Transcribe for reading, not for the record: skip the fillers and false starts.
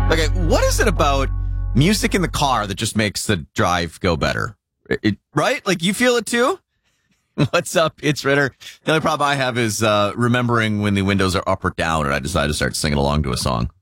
Okay, what is it about music in the car that just makes the drive go better? Right? Like, you feel it too? What's up? It's Ritter. The only problem I have is remembering when the windows are up or down, and I decide to start singing along to a song.